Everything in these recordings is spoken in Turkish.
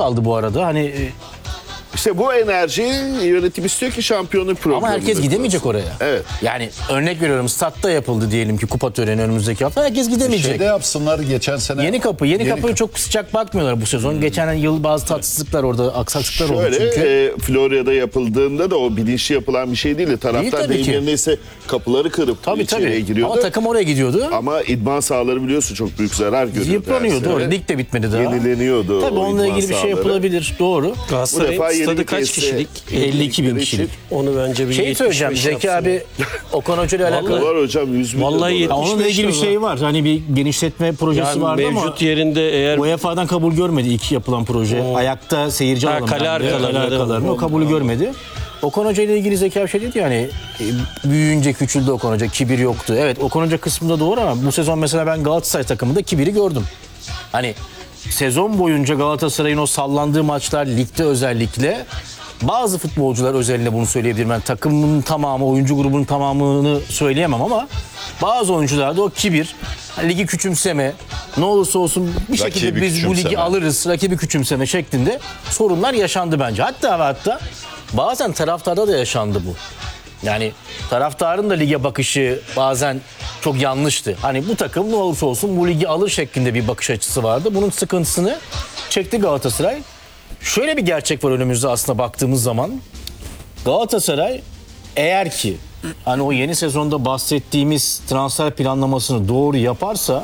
kaldı bu arada. Hani İşte bu enerji yönetim istiyor ki şampiyonluk programı. ama herkes gidemeyecek oraya. Evet. Yani örnek veriyorum, statta yapıldı diyelim ki kupa töreni önümüzdeki hafta. Herkes gidemeyecek. Şeyde yapsınlar geçen sene. Yeni kapıya çok sıcak bakmıyorlar bu sezon. Geçen yıl bazı tatsızlıklar orada, aksaklıklar oldu Şöyle çünkü. Florya'da yapıldığında da o bilinçli yapılan bir şey değil. Taraftar tabii ki. deyim yerine ise kapıları kırıp içeriye giriyordu. Ama takım oraya gidiyordu. Ama idman sahaları biliyorsun çok büyük zarar görüyordu. Yıpranıyordu. her Doğru. sene. Lig de bitmedi daha. Yenileniyordu. Tabii o onunla idman ilgili bir şey sahaları. yapılabilir. Doğru. Bu defa Galatasaray yeni stadı bir kaç tesise- kişilik? 52 bin kişilik. Onu bence bir Şey söyleyeceğim, 75 Zeki yapsın. abi Okan Hoca ile alakalı. Var hocam 100 milyon Vallahi dolar. yetmiş- Onunla ilgili bir şey var. Hani bir genişletme projesi Yani vardı ama mevcut yerinde eğer UEFA'dan kabul görmedi ilk yapılan proje. Ayakta seyirci Ha, alalım. kale dendi. arkalarını o kabulü görmedi. Okan Hoca ile ilgili Zeki bir şey dedi yani büyüyünce küçüldü Okan Hoca, kibir yoktu. Evet, Okan Hoca kısmında doğru ama bu sezon mesela ben Galatasaray takımında kibiri gördüm. Hani sezon boyunca Galatasaray'ın o sallandığı maçlar, ligde özellikle bazı futbolcular özelinde bunu söyleyebilirim. Ben takımın tamamı, oyuncu grubunun tamamını söyleyemem ama bazı oyuncularda o kibir, ligi küçümseme, ne olursa olsun bir şekilde Rakibi biz bu ligi küçümseme. alırız, rakibi küçümseme şeklinde sorunlar yaşandı bence. Hatta bazen taraftarda da yaşandı bu. Yani taraftarın da lige bakışı bazen çok yanlıştı. Hani bu takım ne olursa olsun bu ligi alır şeklinde bir bakış açısı vardı. Bunun sıkıntısını çekti Galatasaray. Şöyle bir gerçek var önümüzde aslında baktığımız zaman. Galatasaray eğer ki hani o yeni sezonda bahsettiğimiz transfer planlamasını doğru yaparsa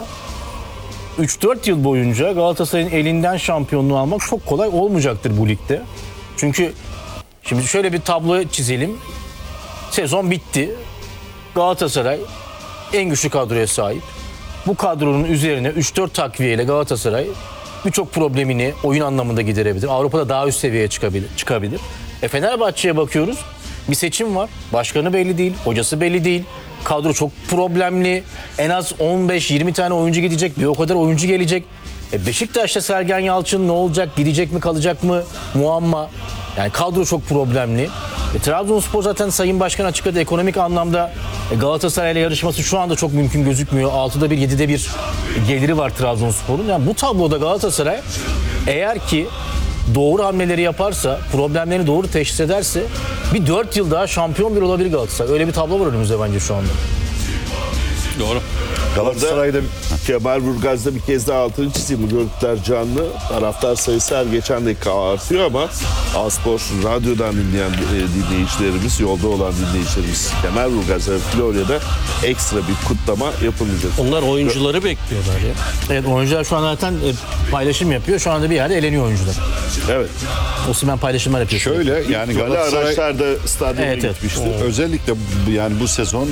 3-4 yıl boyunca Galatasaray'ın elinden şampiyonluğu almak çok kolay olmayacaktır bu ligde. Çünkü şimdi şöyle bir tablo çizelim. Sezon bitti. Galatasaray en güçlü kadroya sahip. Bu kadronun üzerine 3-4 takviyeyle Galatasaray birçok problemini oyun anlamında giderebilir. Avrupa'da daha üst seviyeye çıkabilir. Fenerbahçe'ye bakıyoruz. Bir seçim var. Başkanı belli değil, hocası belli değil. Kadro çok problemli. En az 15-20 tane oyuncu gidecek. Bir o kadar oyuncu gelecek. Beşiktaş'ta Sergen Yalçın ne olacak? Gidecek mi, kalacak mı? Muamma. Yani kadro çok problemli. Trabzonspor zaten Sayın Başkan açıkladı, ekonomik anlamda Galatasaray'la yarışması şu anda çok mümkün gözükmüyor. 6'da 1, 7'de 1 geliri var Trabzonspor'un. Yani bu tabloda Galatasaray eğer ki doğru hamleleri yaparsa, problemlerini doğru teşhis ederse bir 4 yıl daha şampiyon bir olabilir Galatasaray. Öyle bir tablo var önümüzde bence şu anda. Doğru. Galatasaray'da Kemal Burgaz'da bir kez daha altını çizeyim. Bu görüntüler canlı. Taraftar sayısı her geçen dakika artıyor ama Aspor radyodan dinleyen dinleyicilerimiz, yolda olan dinleyicilerimiz Kemal Burgaz ve Florya'da ekstra bir kutlama yapılacak. Onlar oyuncuları bekliyorlar ya. Evet, oyuncular şu an zaten paylaşım yapıyor. Şu anda bir yerde eleniyor oyuncular. Evet. Osimhen paylaşımlar yapıyor. şöyle yani Böyle Galatasaray araçlar da stadyuma Evet, evet. gitmişti. özellikle yani bu sezon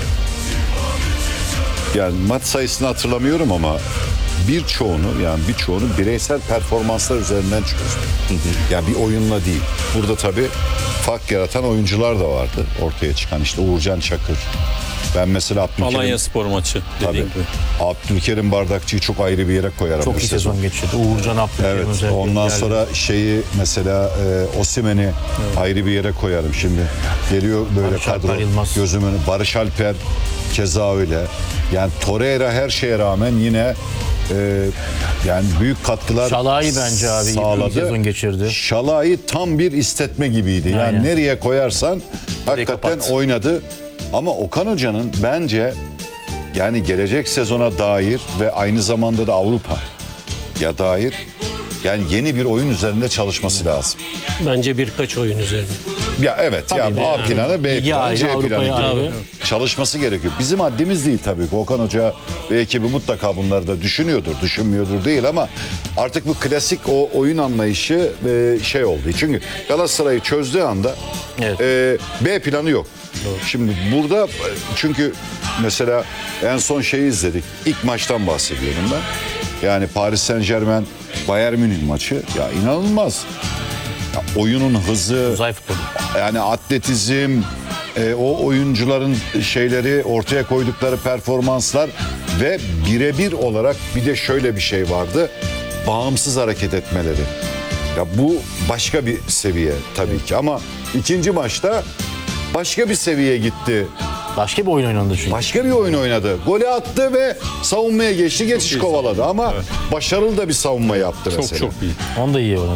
yani maç sayısını hatırlamıyorum ama birçoğunu bireysel performanslar üzerinden çözdü. Yani bir oyunla değil. Burada tabii fark yaratan oyuncular da vardı ortaya çıkan. İşte Uğurcan Çakır. Ben mesela Alanya Spor maçı tabii, dediğin gibi. Abdülkerim Bardakçı'yı çok ayrı bir yere koyarım. Çok bu iyi sezon geçirdi. Uğurcan Abdülkerim Evet. özellikle Ondan geldi. sonra mesela Osimhen'i ayrı bir yere koyarım. Şimdi geliyor böyle Barış Alper kadro Yılmaz. gözümün. Barış Alper keza öyle. Yani Torreira her şeye rağmen yine yani büyük katkılar Şalai bence abi iyi bir sağladı. sezon geçirdi. Şalai tam bir istetme gibiydi. Yani Aynen. nereye koyarsan hakikaten kapat. oynadı. Ama Okan Hoca'nın bence yani gelecek sezona dair ve aynı zamanda da Avrupa'ya dair yani yeni bir oyun üzerinde çalışması lazım. Bence birkaç oyun üzerine. Ya evet ya A planı, B Ligi planı, ayrı, C planı Avrupa'yı gibi ayrı. çalışması gerekiyor. Bizim haddimiz değil tabii ki. Okan Hoca ve ekibi mutlaka bunları da düşünüyordur, düşünmüyordur değil ama artık bu klasik o oyun anlayışı şey oldu. Çünkü Galatasaray'ı çözdüğü anda Evet. B planı yok. Şimdi burada çünkü mesela en son şeyi izledik. İlk maçtan bahsediyorum ben. Yani Paris Saint-Germain Bayern Münih maçı ya inanılmaz. Ya oyunun hızı, Uzay futbolu. yani atletizm, o oyuncuların şeyleri ortaya koydukları performanslar ve birebir olarak bir de şöyle bir şey vardı. Bağımsız hareket etmeleri. Ya bu başka bir seviye tabii ki ama ikinci maçta başka bir seviyeye gitti. Başka bir oyun oynandı çünkü. Başka bir oyun oynadı. Golü attı ve savunmaya geçti, geçiş kovaladı ama başarılı da bir savunma yaptı mesela. Çok iyi. Onu da iyi oynadı.